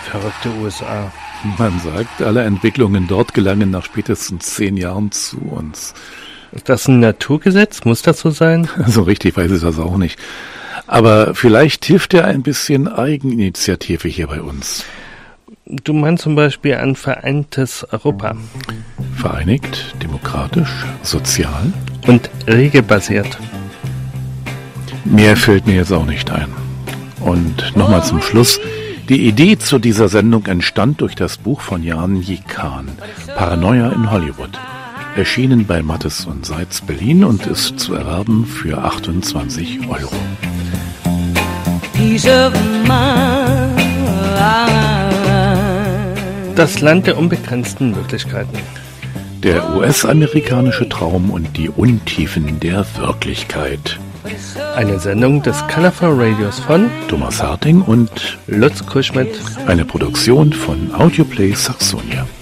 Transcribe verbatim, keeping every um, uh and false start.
Verrückte U S A. Man sagt, alle Entwicklungen dort gelangen nach spätestens zehn Jahren zu uns. Ist das ein Naturgesetz? Muss das so sein? So richtig weiß ich das auch nicht. Aber vielleicht hilft ja ein bisschen Eigeninitiative hier bei uns. Du meinst zum Beispiel ein vereintes Europa. Vereinigt, demokratisch, sozial und regelbasiert. Mehr fällt mir jetzt auch nicht ein. Und nochmal zum Schluss. Die Idee zu dieser Sendung entstand durch das Buch von Jan Jikan, Paranoia in Hollywood. Erschienen bei Mattes und Seitz Berlin und ist zu erwerben für achtundzwanzig Euro. Das Land der unbegrenzten Möglichkeiten. Der U S-amerikanische Traum und die Untiefen der Wirklichkeit. Eine Sendung des Colorful Radios von Thomas Harting und Lutz Kuschmidt. Eine Produktion von Audioplay Saxonia.